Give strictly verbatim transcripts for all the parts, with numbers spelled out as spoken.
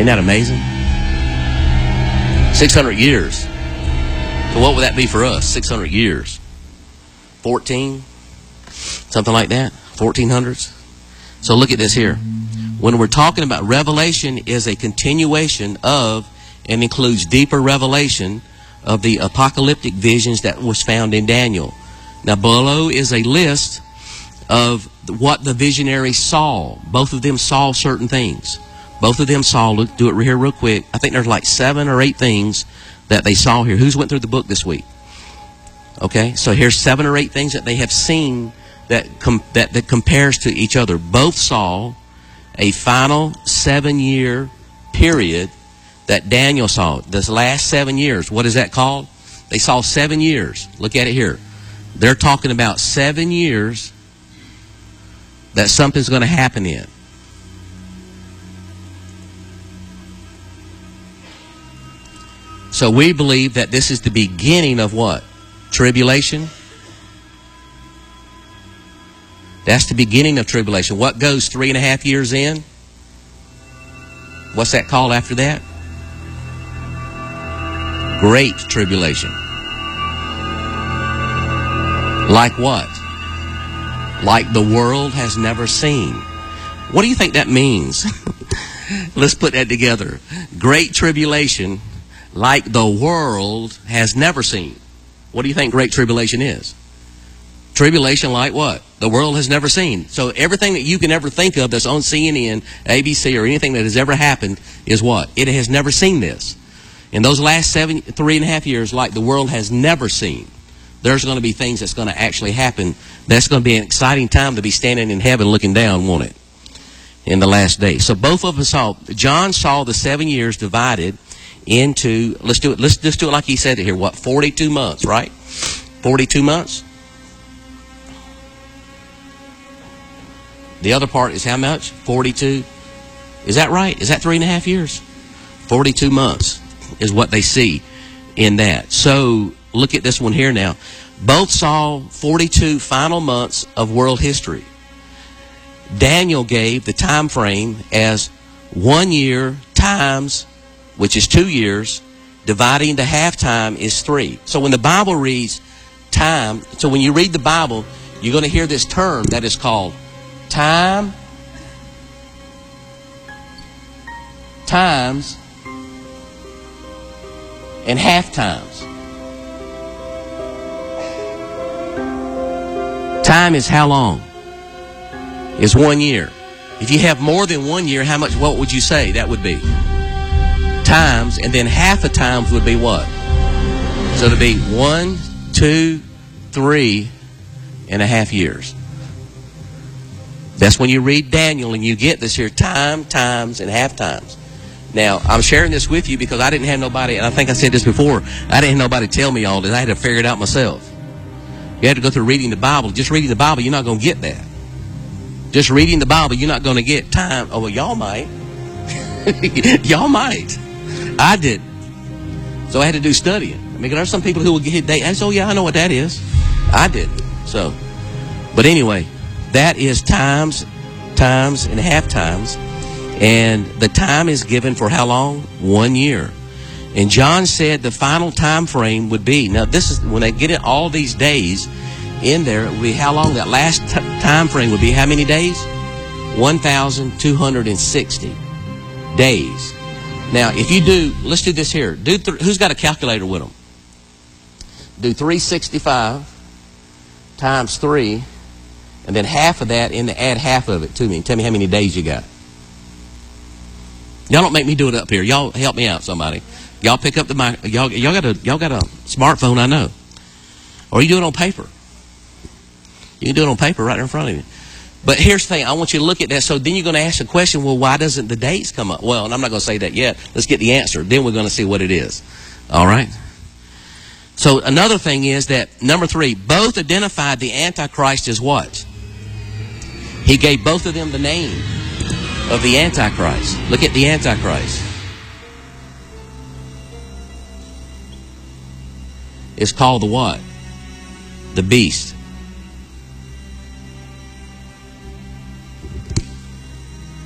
Isn't that amazing? six hundred years. So what would that be for us? six hundred years. fourteen? Something like that? fourteen hundreds? So look at this here. When we're talking about revelation is a continuation of and includes deeper revelation of the apocalyptic visions that was found in Daniel. Now below is a list of what the visionaries saw. Both of them saw certain things. Both of them saw, look, do it here real quick. I think there's like seven or eight things that they saw here. Who's went through the book this week? Okay, so here's seven or eight things that they have seen that, com that, that compares to each other. Both saw a final seven-year period that Daniel saw. This last seven years, what is that called? They saw seven years. Look at it here. They're talking about seven years that something's going to happen in. So we believe that this is the beginning of what? Tribulation. That's the beginning of tribulation. What goes three and a half years in? What's that called after that? Great tribulation. Like what? Like the world has never seen. What do you think that means? Let's put that together. Great tribulation like the world has never seen. What do you think great tribulation is? Tribulation like what? The world has never seen. So everything that you can ever think of that's on C N N, A B C, or anything that has ever happened is what? It has never seen this. In those last seven, three and a half years, like the world has never seen, there's going to be things that's going to actually happen. That's going to be an exciting time to be standing in heaven looking down, won't it? In the last day. So both of us saw, John saw the seven years divided into, let's do it, let's just do it like he said it here, what, forty-two months, right? forty-two months. The other part is how much? forty-two. Is that right? Is that three and a half years? forty-two months is what they see in that. So look at this one here now. Both saw forty-two final months of world history. Daniel gave the time frame as one year times, which is two years, dividing to half time is three. So when the Bible reads time, so when you read the Bible, you're going to hear this term that is called time times and half times. Time is how long? Is one year. If you have more than one year, how much, what would you say that would be? Times, and then half a times would be what? So it'd be one, two, three and a half years. That's when you read Daniel and you get this here, time, times, and half times. Now, I'm sharing this with you because I didn't have nobody, and I think I said this before, I didn't have nobody tell me all this. I had to figure it out myself. You had to go through reading the Bible. Just reading the Bible, you're not going to get that. Just reading the Bible, you're not going to get time. Oh, well, y'all might. Y'all might. I didn't. So I had to do studying. I mean, there's some people who will get, they, and so yeah, I know what that is. I didn't. So, but anyway, that is times, times, and half times. And the time is given for how long? One year. And John said the final time frame would be, now this is, when they get it all these days in there, it would be how long? That last t time frame would be how many days? one thousand two hundred sixty days. Now, if you do, let's do this here. Do th who's got a calculator with them? Do three sixty-five times three, and then half of that, and add half of it to me. Tell me how many days you got. Y'all don't make me do it up here. Y'all help me out, somebody. Y'all pick up the mic. Y'all y'all got a y'all got a smartphone, I know. Or you do it on paper. You can do it on paper right in front of you. But here's the thing. I want you to look at that. So then you're going to ask the question, well, why doesn't the dates come up? Well, and I'm not going to say that yet. Let's get the answer. Then we're going to see what it is. All right? So another thing is that, number three, both identified the Antichrist as what? He gave both of them the name of the Antichrist. Look at the Antichrist. It's called the what? The beast.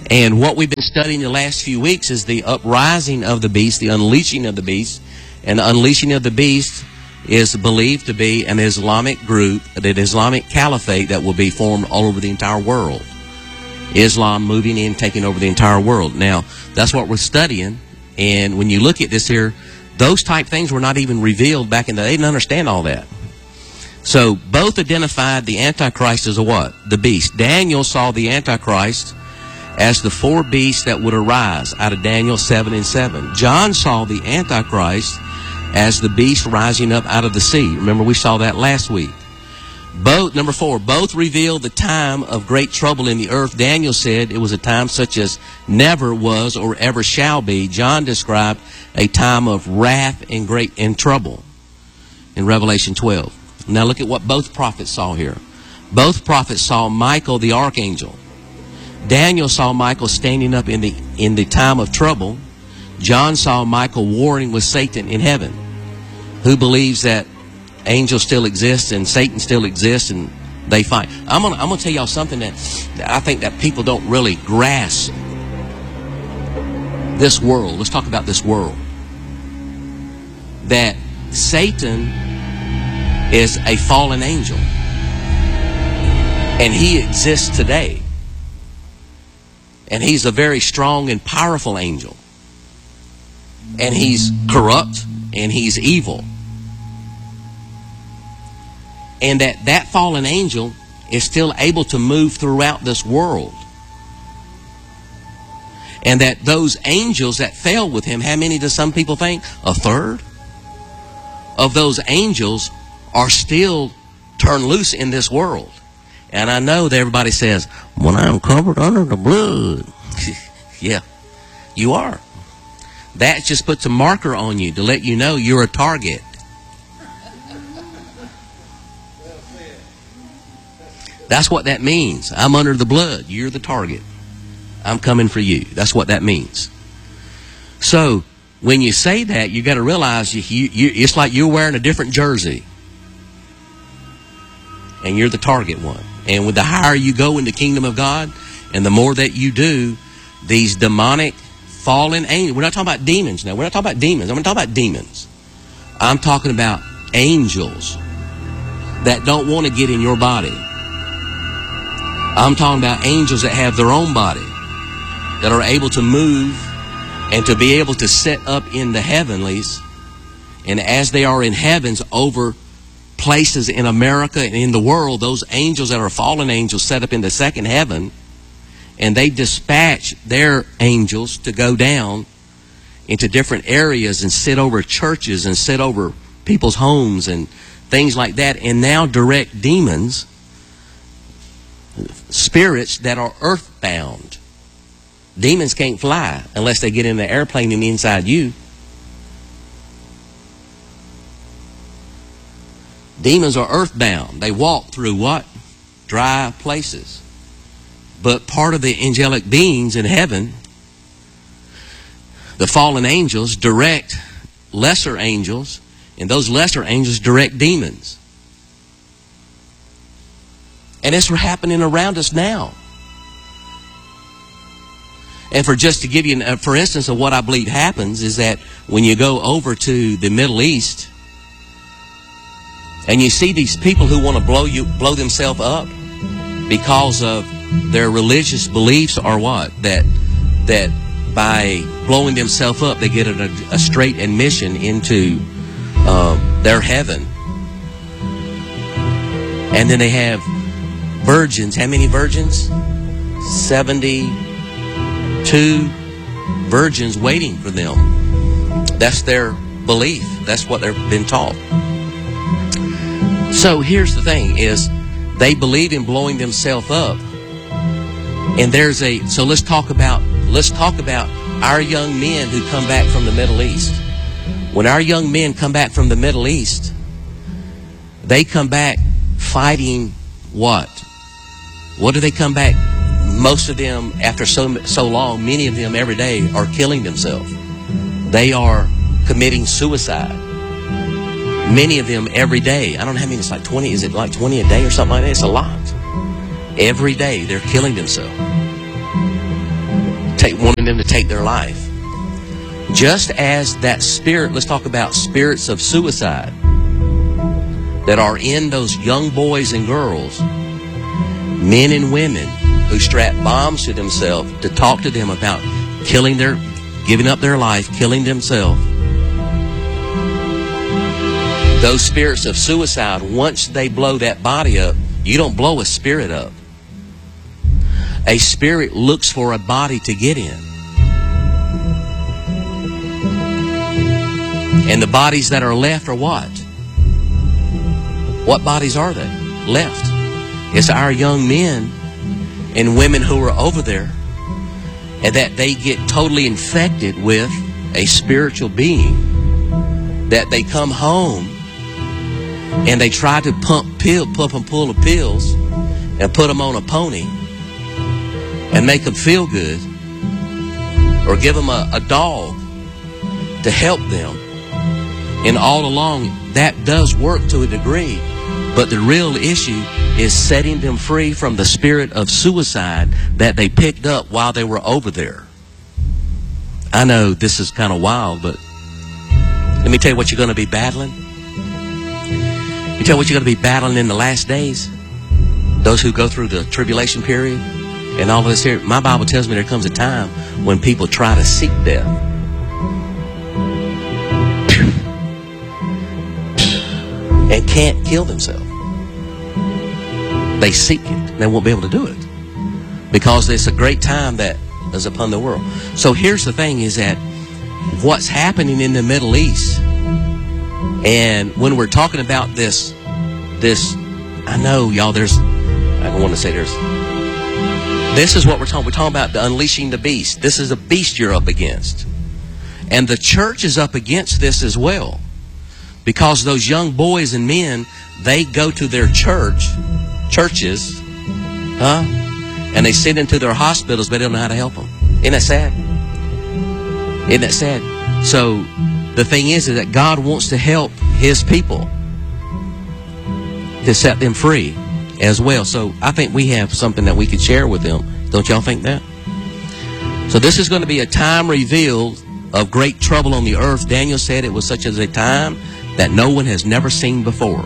And what we've been studying the last few weeks is the uprising of the beast, the unleashing of the beast. And the unleashing of the beast is believed to be an Islamic group, an Islamic caliphate that will be formed all over the entire world. Islam moving in, taking over the entire world. Now, that's what we're studying. And when you look at this here, those type things were not even revealed back in the day. They didn't understand all that. So both identified the Antichrist as a what? The beast. Daniel saw the Antichrist as the four beasts that would arise out of Daniel seven and seven. John saw the Antichrist as the beast rising up out of the sea. Remember, we saw that last week. Both, number four, both revealed the time of great trouble in the earth. Daniel said it was a time such as never was or ever shall be. John described a time of wrath and great and trouble in Revelation twelve. Now look at what both prophets saw here. Both prophets saw Michael the archangel. Daniel saw Michael standing up in the in the time of trouble. John saw Michael warring with Satan in heaven. Who believes that angels still exist and Satan still exists and they fight? I'm gonna I'm gonna tell y'all something that, that I think that people don't really grasp. This world. Let's talk about this world. That Satan is a fallen angel, and he exists today. And he's a very strong and powerful angel. And he's corrupt and he's evil. And that that fallen angel is still able to move throughout this world. And that those angels that fell with him, how many do some people think? A third of those angels are still turned loose in this world. And I know that everybody says, well, I'm covered under the blood. Yeah, you are. That just puts a marker on you to let you know you're a target. That's what that means. I'm under the blood. You're the target. I'm coming for you. That's what that means. So when you say that, you got to realize you, you, you, it's like you're wearing a different jersey. And you're the target one. And with the higher you go in the kingdom of God, and the more that you do, these demonic fallen angels. We're not talking about demons now. We're not talking about demons. I'm not talking about demons. I'm talking about angels that don't want to get in your body. I'm talking about angels that have their own body, that are able to move and to be able to set up in the heavenlies. And as they are in heavens over places in America and in the world, those angels that are fallen angels set up in the second heaven, and they dispatch their angels to go down into different areas and sit over churches and sit over people's homes and things like that, and now direct demons, spirits that are earthbound. Demons can't fly unless they get in the airplane and inside you. Demons are earthbound. They walk through what? Dry places. But part of the angelic beings in heaven, the fallen angels, direct lesser angels, and those lesser angels direct demons. And it's happening around us now. And for just to give you, an, for instance, of what I believe happens is that when you go over to the Middle East, and you see these people who want to blow you, blow themselves up because of their religious beliefs, or what? That that by blowing themselves up, they get a, a straight admission into uh, their heaven. And then they have virgins. How many virgins? seventy-two virgins waiting for them. That's their belief. That's what they've been taught. So here's the thing, is they believe in blowing themselves up. And there's a, so let's talk about, let's talk about our young men who come back from the Middle East. When our young men come back from the Middle East, they come back fighting what? What do they come back? Most of them, after so, so long, many of them every day are killing themselves. They are committing suicide. Many of them every day. I don't know how many, it's like twenty. Is it like twenty a day or something like that? It's a lot. Every day they're killing themselves. take, wanting them to take their life. Just as that spirit, let's talk about spirits of suicide that are in those young boys and girls, men and women who strap bombs to themselves to talk to them about killing their, giving up their life, killing themselves. Those spirits of suicide, once they blow that body up, you don't blow a spirit up. A spirit looks for a body to get in. And the bodies that are left are what? What bodies are they left? It's our young men and women who are over there, and that they get totally infected with a spiritual being, that they come home and they try to pump pill, pump and pull the pills and put them on a pony and make them feel good, or give them a, a dog to help them. And all along, that does work to a degree. But the real issue is setting them free from the spirit of suicide that they picked up while they were over there. I know this is kind of wild, but let me tell you what you're going to be battling. You tell you what you're going to be battling in the last days. Those who go through the tribulation period and all of this here. My Bible tells me there comes a time when people try to seek death. And can't kill themselves. They seek it. They won't be able to do it. Because it's a great time that is upon the world. So here's the thing, is that what's happening in the Middle East, and when we're talking about this, this, I know y'all, there's, I don't want to say there's, this is what we're talking, we're talking about the unleashing the beast. This is a beast you're up against. And the church is up against this as well. Because those young boys and men, they go to their church, churches, huh? And they sit into their hospitals, but they don't know how to help them. Isn't that sad? Isn't that sad? So the thing is, is that God wants to help His people to set them free as well. So I think we have something that we could share with them. Don't y'all think that? So this is going to be a time revealed of great trouble on the earth. Daniel said it was such as a time that no one has never seen before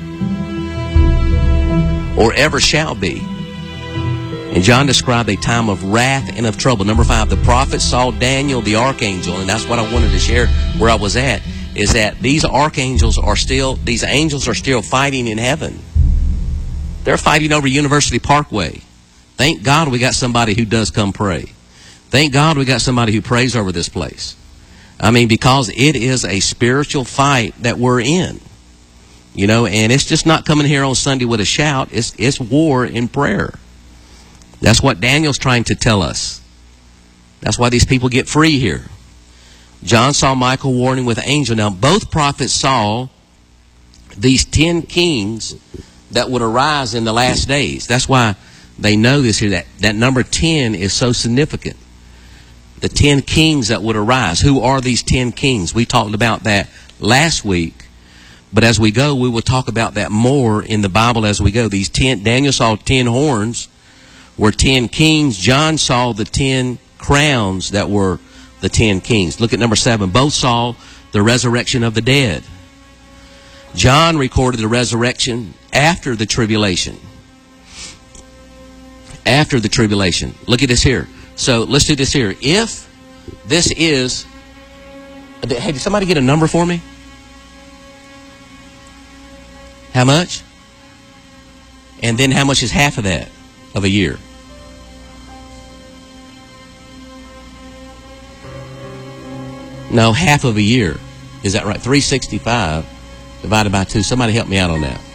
or ever shall be. And John described a time of wrath and of trouble. Number five, the prophet saw Daniel the archangel, and that's what I wanted to share where I was at, is that these archangels are still, these angels are still fighting in heaven. They're fighting over University Parkway. Thank God we got somebody who does come pray. Thank God we got somebody who prays over this place. I mean, because it is a spiritual fight that we're in. You know, and it's just not coming here on Sunday with a shout. It's, it's war in prayer. That's what Daniel's trying to tell us. That's why these people get free here. John saw Michael warring with the angel. Now, both prophets saw these ten kings that would arise in the last days. That's why they know this here. That, that number ten is so significant. The ten kings that would arise. Who are these ten kings? We talked about that last week. But as we go, we will talk about that more in the Bible as we go. These ten, Daniel saw ten horns were ten kings. John saw the ten crowns that were the ten kings. Look at number seven. Both saw the resurrection of the dead. John recorded the resurrection after the tribulation. After the tribulation. Look at this here. So let's do this here. If this is, hey, did somebody get a number for me? How much? And then how much is half of that of a year? No, half of a year. Is that right? three sixty-five divided by two. Somebody help me out on that.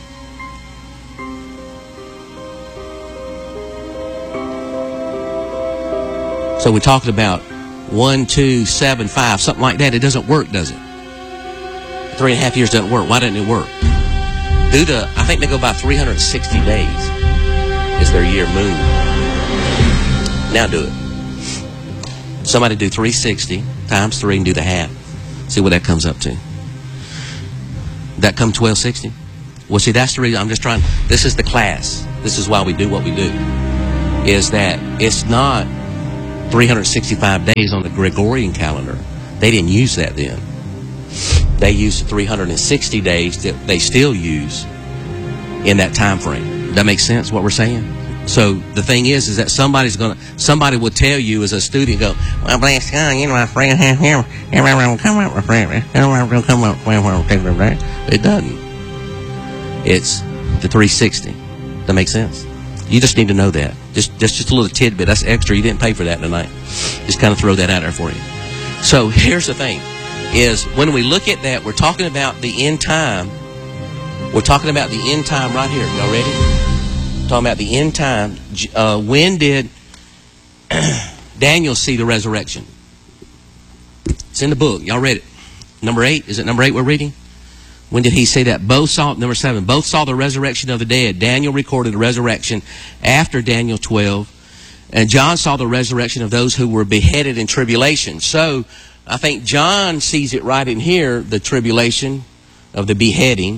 So we're talking about one, two, seven, five, something like that. It doesn't work, does it? Three and a half years doesn't work. Why doesn't it work? Due to, I think they go by three hundred sixty days is their year moon. Now do it. Somebody do three sixty times three and do the half. See what that comes up to. That come twelve sixty? Well, see, that's the reason I'm just trying. This is the class. This is why we do what we do. Is that it's not three hundred sixty-five days on the Gregorian calendar. They didn't use that then. They used three hundred sixty days that they still use in that time frame. That makes sense what we're saying? So the thing is, is that somebody's gonna, somebody will tell you as a student, go, well, bless God, you know, my friend, everyone will come up with friend, everyone will come up with. It doesn't. It's the three sixty. That makes sense. You just need to know that. Just, just, just a little tidbit. That's extra. You didn't pay for that tonight. Just kind of throw that out there for you. So here's the thing: is when we look at that, we're talking about the end time. We're talking about the end time right here. Y'all ready? Talking about the end time. Uh, when did Daniel see the resurrection? It's in the book. Y'all read it. Number eight. Is it number eight we're reading? When did he say that? Both saw, number seven, both saw the resurrection of the dead. Daniel recorded the resurrection after Daniel twelve. And John saw the resurrection of those who were beheaded in tribulation. So I think John sees it right in here, the tribulation of the beheading.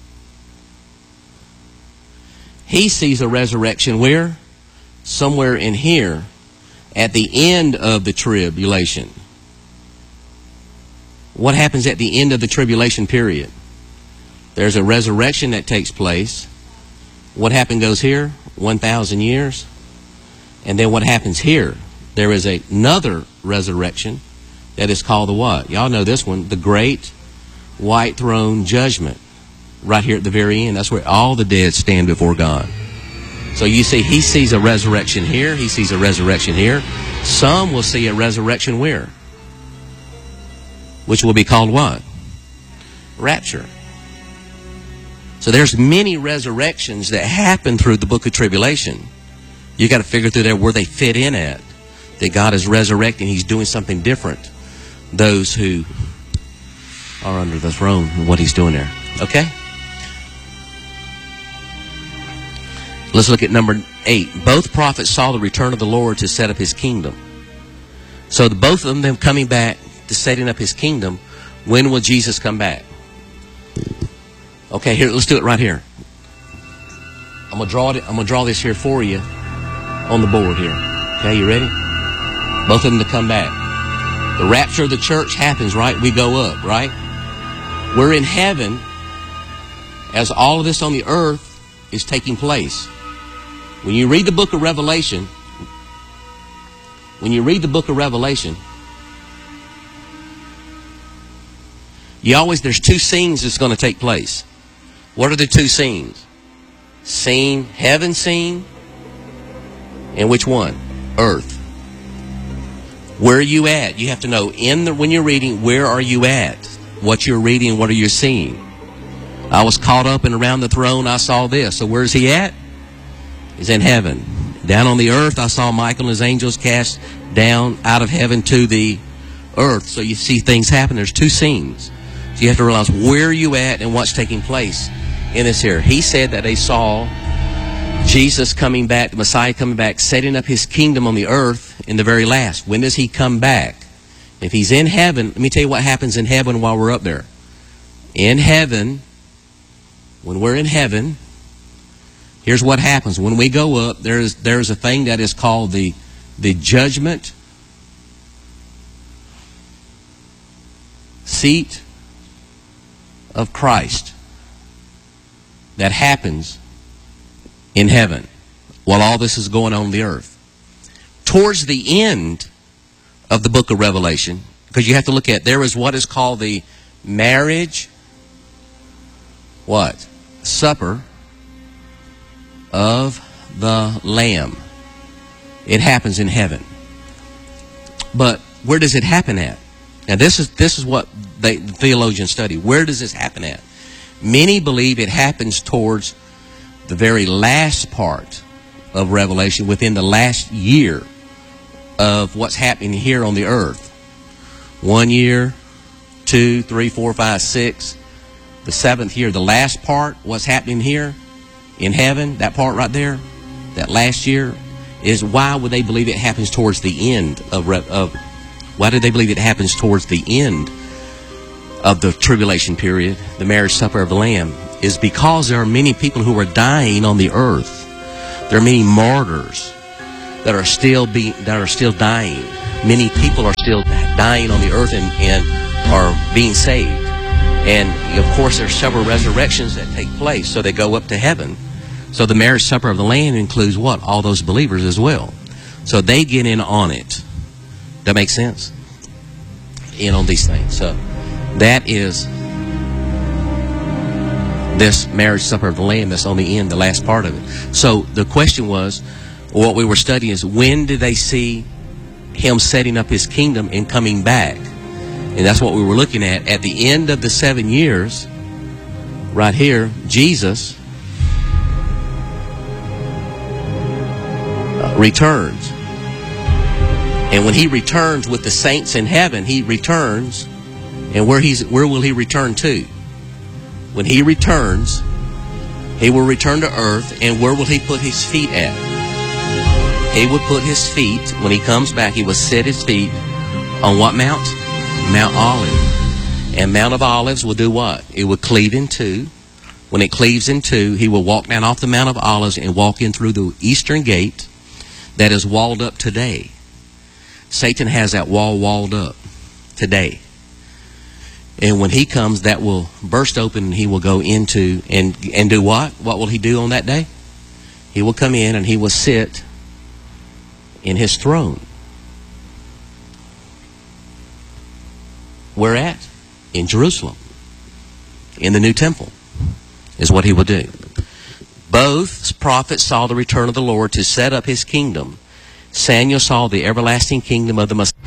He sees a resurrection where? Somewhere in here, at the end of the tribulation. What happens at the end of the tribulation period? There's a resurrection that takes place. What happened goes here? one thousand years. And then what happens here? There is a, another resurrection that is called the what? Y'all know this one. The Great White Throne Judgment. Right here at the very end. That's where all the dead stand before God. So you see, he sees a resurrection here. He sees a resurrection here. Some will see a resurrection where? Which will be called what? Rapture. So there's many resurrections that happen through the book of tribulation. You got to figure through there where they fit in at. That God is resurrecting. He's doing something different. Those who are under the throne and what he's doing there. Okay? Let's look at number eight. Both prophets saw the return of the Lord to set up his kingdom. So the, both of them coming back to setting up his kingdom. When will Jesus come back? Okay, here, let's do it right here. I'm gonna draw it. I'm gonna draw this here for you on the board here. Okay, you ready? Both of them to come back. The rapture of the church happens, right? We go up, right? We're in heaven as all of this on the earth is taking place. When you read the book of Revelation, when you read the book of Revelation, you always, there's two scenes that's going to take place. What are the two scenes? Scene, heaven scene, and which one? Earth. Where are you at? You have to know in the, when you're reading, where are you at? What you're reading, what are you seeing? I was caught up and around the throne, I saw this. So where's he at? He's in heaven. Down on the earth, I saw Michael and his angels cast down out of heaven to the earth. So you see things happen. There's two scenes. So you have to realize where are you at and what's taking place in this here. He said that they saw Jesus coming back, the Messiah coming back, setting up his kingdom on the earth in the very last. When does he come back? If he's in heaven, let me tell you what happens in heaven while we're up there. In heaven, when we're in heaven, here's what happens. When we go up, there's there's a thing that is called the, the judgment seat of Christ that happens in heaven while all this is going on the earth. Towards the end of the book of Revelation, because you have to look at, there is what is called the marriage, what? Supper of the Lamb. It happens in heaven. But where does it happen at? Now this is this is what they, the theologians study. Where does this happen at? Many believe it happens towards the very last part of Revelation, within the last year of what's happening here on the earth. One year, two, three, four, five, six. The seventh year, the last part, what's happening here in heaven, that part right there, that last year, is why would they believe it happens towards the end of, of why do they believe it happens towards the end of the tribulation period, the marriage supper of the Lamb, is because there are many people who are dying on the earth. There are many martyrs. that are still being, that are still dying. Many people are still dying on the earth and, and are being saved. And of course, there's several resurrections that take place, so they go up to heaven. So the marriage supper of the Lamb includes what? All those believers as well. So they get in on it. That makes sense? In on these things. So that is this marriage supper of the Lamb that's on the end, the last part of it. So the question was, what we were studying is, when did they see him setting up his kingdom and coming back? And that's what we were looking at. At the end of the seven years, right here, Jesus returns. And when he returns with the saints in heaven, he returns. And where he's where will he return to? When he returns, he will return to earth. And where will he put his feet at? He would put his feet, when he comes back, he will set his feet on what mount? Mount Olive. And Mount of Olives will do what? It will cleave in two. When it cleaves in two, he will walk down off the Mount of Olives and walk in through the eastern gate that is walled up today. Satan has that wall walled up today. And when he comes, that will burst open and he will go into and, and do what? What will he do on that day? He will come in and he will sit in his throne. Where at? In Jerusalem. In the new temple is what he will do. Both prophets saw the return of the Lord to set up his kingdom. Samuel saw the everlasting kingdom of the Messiah.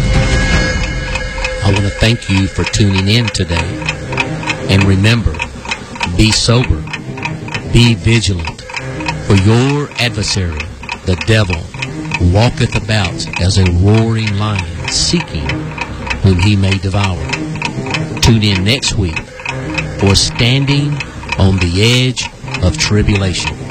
I want to thank you for tuning in today. And remember, be sober, be vigilant, for your adversary, the devil, walketh about as a roaring lion, seeking whom he may devour. Tune in next week for Standing on the Edge of Tribulation.